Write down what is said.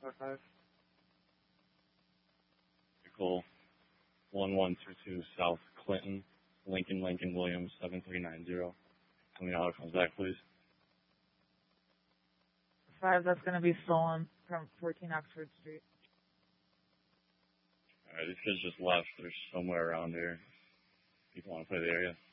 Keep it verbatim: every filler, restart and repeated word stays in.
five five. Vehicle one one two two South Clinton, Lincoln, Lincoln, Williams, seven three nine zero. Tell me how it comes back, please. Five, that's going to be stolen from fourteen Oxford Street. Alright, these kids just left. They're somewhere around here. People want to play the area.